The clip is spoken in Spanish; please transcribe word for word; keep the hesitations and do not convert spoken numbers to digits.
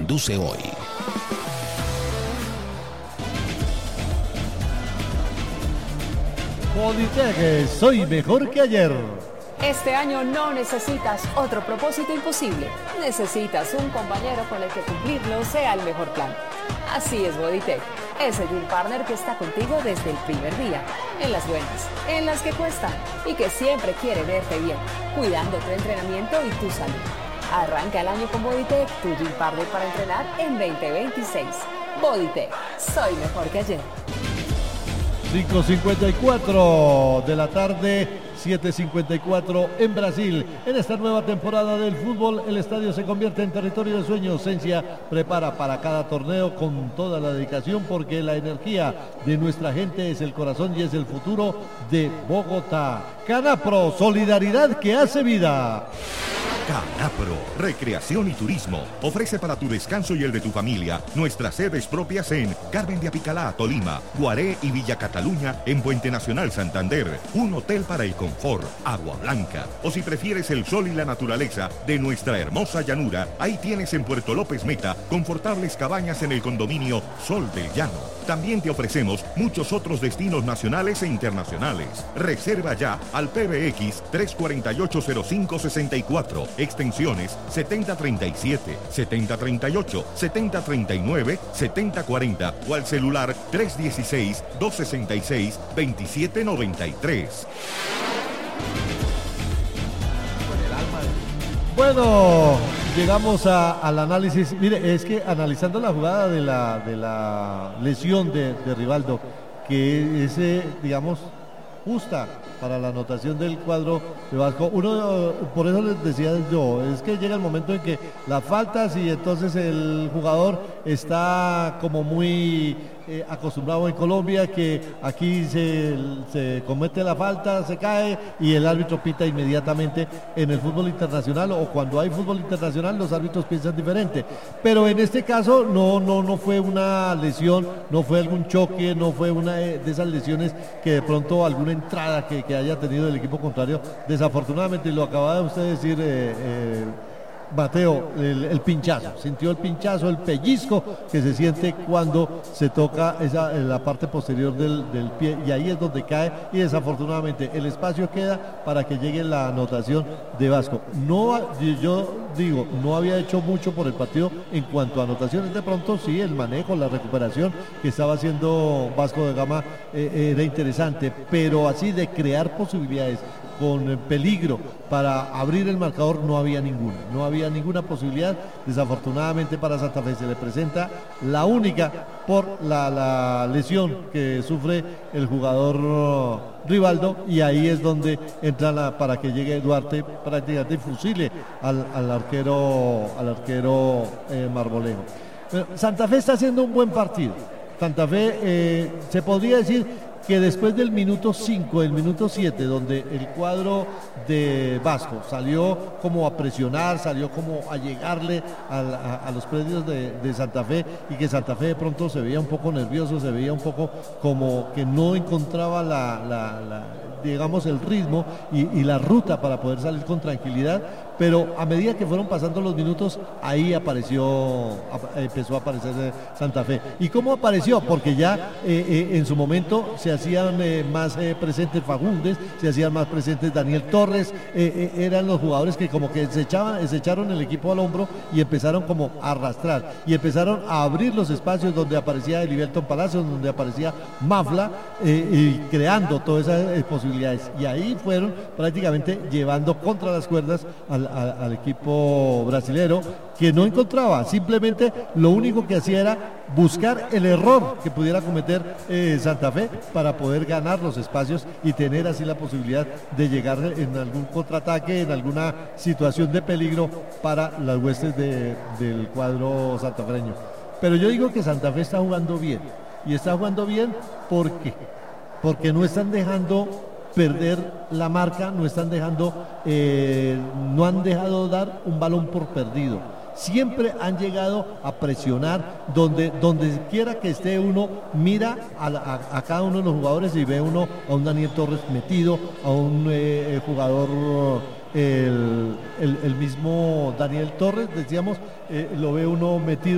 conduce hoy. Bodytech, soy mejor que ayer. Este año no necesitas otro propósito imposible. Necesitas un compañero con el que cumplirlo sea el mejor plan. Así es Bodytech, ese gym partner que está contigo desde el primer día, en las buenas, en las que cuestan y que siempre quiere verte bien, cuidando tu entrenamiento y tu salud. Arranca el año con Bodytech, tu gym partner para entrenar en veinte veintiséis. Bodytech, soy mejor que ayer. cinco cincuenta y cuatro de la tarde, siete cincuenta y cuatro en Brasil. En esta nueva temporada del fútbol, el estadio se convierte en territorio de sueños. Sensia prepara para cada torneo con toda la dedicación, porque la energía de nuestra gente es el corazón y es el futuro de Bogotá. Canapro, solidaridad que hace vida. Canapro, recreación y turismo. Ofrece para tu descanso y el de tu familia nuestras sedes propias en Carmen de Apicalá, Tolima, Guaré y Villa Cataluña, en Puente Nacional, Santander. Un hotel para el confort, Agua Blanca. O si prefieres el sol y la naturaleza de nuestra hermosa llanura, ahí tienes en Puerto López Meta confortables cabañas en el condominio Sol del Llano. También te ofrecemos muchos otros destinos nacionales e internacionales. Reserva ya al P B X tres cuatro ocho cero cinco seis cuatro, extensiones setenta treinta y siete, setenta treinta y ocho, setenta treinta y nueve, setenta cuarenta o al celular tres uno seis, dos seis seis, dos siete nueve tres. Bueno, llegamos a, al análisis. Mire, es que analizando la jugada de la, de la lesión de, de Rivaldo, que es, eh, digamos, justa para la anotación del cuadro de Vasco. Uno, por eso les decía yo, es que llega el momento en que las faltas y entonces el jugador está como muy eh, acostumbrado en Colombia, que aquí se, se comete la falta, se cae y el árbitro pita inmediatamente. En el fútbol internacional, o cuando hay fútbol internacional, los árbitros piensan diferente, pero en este caso no, no, no fue una lesión, no fue algún choque, no fue una de esas lesiones que de pronto alguna entrada que, que haya tenido el equipo contrario. Desafortunadamente, lo acaba de usted decir, eh, eh, Mateo, el, el pinchazo, sintió el pinchazo, el pellizco que se siente cuando se toca esa, en la parte posterior del, del pie, y ahí es donde cae, y desafortunadamente el espacio queda para que llegue la anotación de Vasco. No, yo digo, no había hecho mucho por el partido en cuanto a anotaciones. De pronto sí, el manejo, la recuperación que estaba haciendo Vasco da Gama eh, era interesante, pero así de crear posibilidades con peligro para abrir el marcador no había ninguna, no había ninguna posibilidad. Desafortunadamente para Santa Fe se le presenta la única por la, la lesión que sufre el jugador Rivaldo, y ahí es donde entra la, para que llegue Duarte prácticamente fusile al, al arquero al arquero eh, Marmolejo. Pero Santa Fe está haciendo un buen partido. Santa Fe eh, se podría decir que después del minuto cinco, del minuto siete, donde el cuadro de Vasco salió como a presionar, salió como a llegarle a, a, a los predios de, de Santa Fe, y que Santa Fe de pronto se veía un poco nervioso, se veía un poco como que no encontraba la, la, la digamos, el ritmo y, y la ruta para poder salir con tranquilidad. Pero a medida que fueron pasando los minutos, ahí apareció, empezó a aparecer Santa Fe. ¿Y cómo apareció? Porque ya eh, eh, en su momento se hacían eh, más eh, presentes Fagundes, se hacían más presentes Daniel Torres, eh, eh, eran los jugadores que como que se, echaban, se echaron el equipo al hombro y empezaron como a arrastrar, y empezaron a abrir los espacios donde aparecía Elivelton Palacios, donde aparecía Mafla, eh, y creando todas esas eh, posibilidades. Y ahí fueron prácticamente llevando contra las cuerdas al Al, al equipo brasilero, que no encontraba, simplemente lo único que hacía era buscar el error que pudiera cometer eh, Santa Fe para poder ganar los espacios y tener así la posibilidad de llegar en algún contraataque, en alguna situación de peligro para las huestes de, del cuadro santafreño. Pero yo digo que Santa Fe está jugando bien, y está jugando bien ¿por qué? Porque no están dejando perder la marca, no están dejando, eh, no han dejado dar un balón por perdido. Siempre han llegado a presionar donde, donde quiera que esté uno, mira a, a, a cada uno de los jugadores y ve uno a un Daniel Torres metido, a un eh, jugador, el, el, el mismo Daniel Torres, decíamos, eh, lo ve uno metido